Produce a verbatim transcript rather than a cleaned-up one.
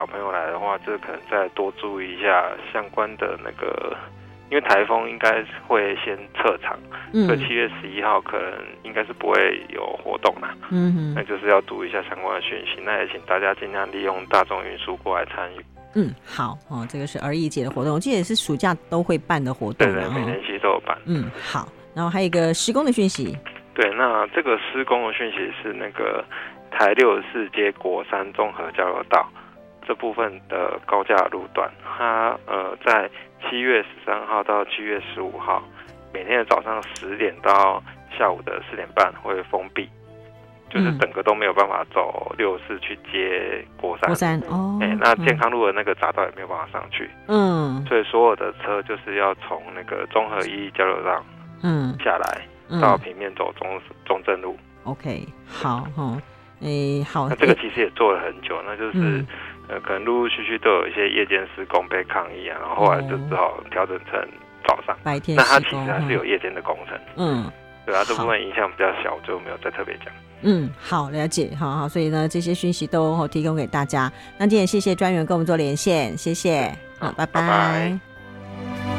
小朋友来的话，就可能再多注意一下相关的那个，因为台风应该会先撤场，嗯、所以七月十一号可能应该是不会有活动啦。嗯哼，那就是要读一下相关的讯息。那也请大家尽量利用大众运输过来参与。 嗯，好哦，这个是儿艺节的活动，我记得也是暑假都会办的活动。 对对，每年其实都有办。 嗯，好，然后还有一个施工的讯息。 对，那这个施工的讯息是那个台六十四街国三综合交流道这部分的高架路段，它呃在七月十三号到七月十五号，每天的早上十点到下午的四点半会封闭，就是整个都没有办法走六十四去接国三。 国三哦， 哎、欸，那健康路的那个匝道也没有办法上去，嗯，所以所有的车就是要从那个综合一交流道嗯下来。到平面走中中正路 ，OK， 好哈，诶、欸，好， 那这个其实也做了很久，那就是、嗯、呃，可能陆陆续续都有一些夜间施工被抗议啊，然后后来就只好调整成早上， 白天那它其实还是有夜间的工程， 嗯， 对啊，这部分影响比较小，就没有再特别讲。 嗯，好，了解，好好，所以呢，这些讯息都提供给大家。那今天谢谢专员跟我们做连线，谢谢，好，拜拜。 拜拜。